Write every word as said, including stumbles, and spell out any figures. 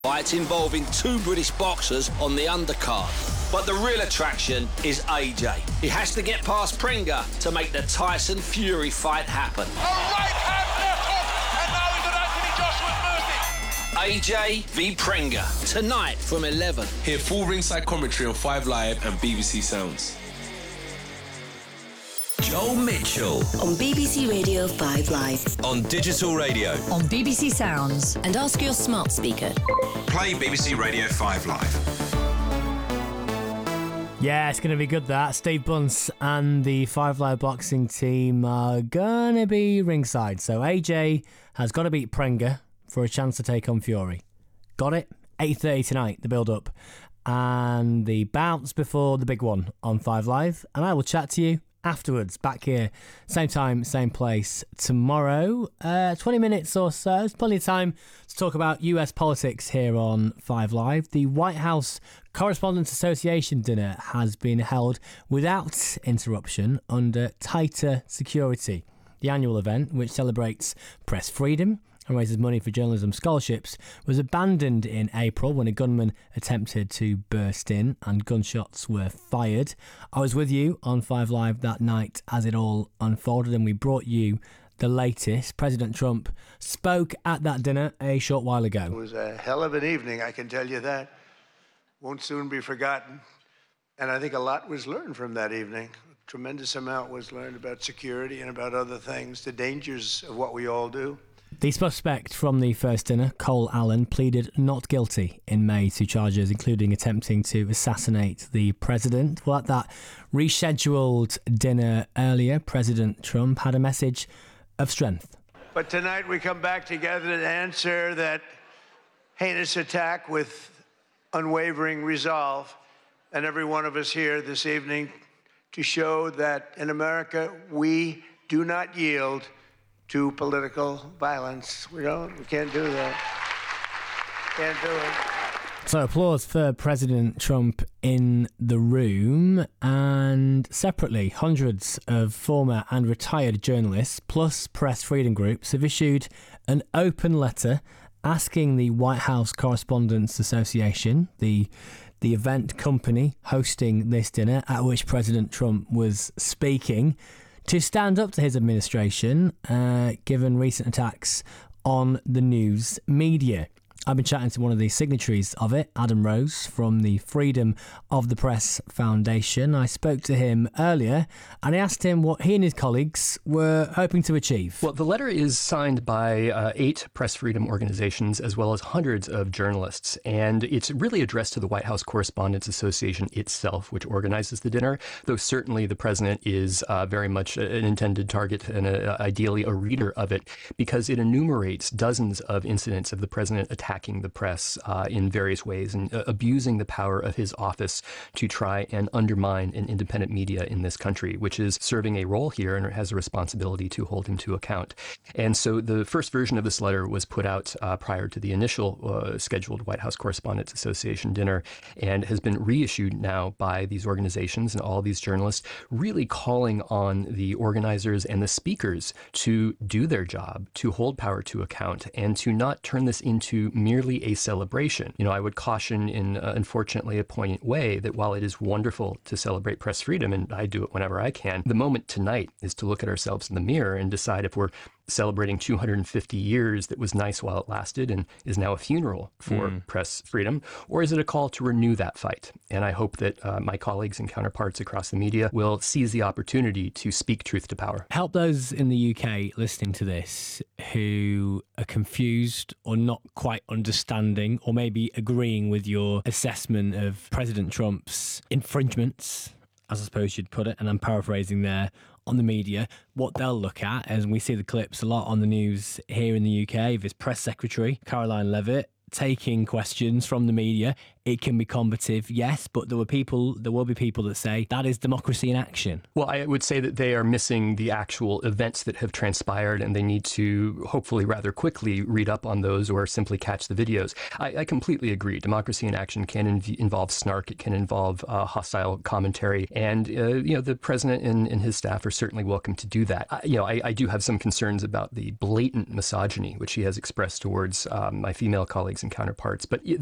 Fights involving two British boxers on the undercard. But the real attraction is A J. He has to get past Pringa to make the Tyson Fury fight happen. A right hand left hook, and now he's on Anthony Joshua's mercy. A J v Pringa, tonight from eleven. Hear full ringside commentary on five Live and B B C Sounds. Joel Mitchell on B B C Radio five Live, on digital radio, on B B C Sounds, and ask your smart speaker. Play B B C Radio five Live. Yeah, it's going to be good, that. Steve Bunce and the Five Live boxing team are going to be ringside. So A J has got to beat Prenga for a chance to take on Fury. Got it? eight thirty tonight, the build-up. And the bounce before the big one on Five Live. And I will chat to you afterwards, back here, same time, same place tomorrow. Uh, twenty minutes or so. There's plenty of time to talk about U S politics here on Five Live. The White House Correspondents Association dinner has been held without interruption under tighter security. The annual event, which celebrates press freedom and raises money for journalism scholarships, was abandoned in April when a gunman attempted to burst in and gunshots were fired. I was with you on Five Live that night as it all unfolded, and we brought you the latest. President Trump spoke at that dinner a short while ago. It was a hell of an evening, I can tell you that. Won't soon be forgotten. And I think a lot was learned from that evening. A tremendous amount was learned about security and about other things, the dangers of what we all do. The suspect from the first dinner, Cole Allen, pleaded not guilty in May to charges including attempting to assassinate the president. Well, at that rescheduled dinner earlier, President Trump had a message of strength. But tonight we come back together to answer that heinous attack with unwavering resolve, and every one of us here this evening to show that in America we do not yield to political violence. We don't, we can't do that. Can't do it. So applause for President Trump in the room, and separately, hundreds of former and retired journalists plus press freedom groups have issued an open letter asking the White House Correspondents Association, the the event company hosting this dinner at which President Trump was speaking, to stand up to his administration, uh, given recent attacks on the news media. I've been chatting to one of the signatories of it, Adam Rose, from the Freedom of the Press Foundation. I spoke to him earlier and I asked him what he and his colleagues were hoping to achieve. Well, the letter is signed by uh, eight press freedom organizations as well as hundreds of journalists, and it's really addressed to the White House Correspondents Association itself, which organizes the dinner, though certainly the president is uh, very much an intended target and a, ideally a reader of it, because it enumerates dozens of incidents of the president attacking attacking the press uh, in various ways and uh, abusing the power of his office to try and undermine an independent media in this country, which is serving a role here and has a responsibility to hold him to account. And so the first version of this letter was put out uh, prior to the initial uh, scheduled White House Correspondents Association dinner and has been reissued now by these organizations and all these journalists, really calling on the organizers and the speakers to do their job, to hold power to account, and to not turn this into merely a celebration. You know, I would caution in, uh, unfortunately, a poignant way that while it is wonderful to celebrate press freedom, and I do it whenever I can, the moment tonight is to look at ourselves in the mirror and decide if we're celebrating two hundred fifty years that was nice while it lasted and is now a funeral for mm. press freedom, or is it a call to renew that fight? And I hope that uh, my colleagues and counterparts across the media will seize the opportunity to speak truth to power. Help those in the U K listening to this who are confused or not quite understanding or maybe agreeing with your assessment of President Trump's infringements, as I suppose you'd put it, and I'm paraphrasing there, on the media. What they'll look at, as we see the clips a lot on the news here in the U K, of his press secretary, Caroline Levitt, taking questions from the media, it can be combative, yes, but there were people, there will be people that say that is democracy in action. Well, I would say that they are missing the actual events that have transpired, and they need to hopefully rather quickly read up on those or simply catch the videos. I, I completely agree. Democracy in action can inv- involve snark. It can involve uh, hostile commentary. And, uh, you know, the president and, and his staff are certainly welcome to do that. I, you know, I, I do have some concerns about the blatant misogyny which he has expressed towards um, my female colleagues and counterparts. But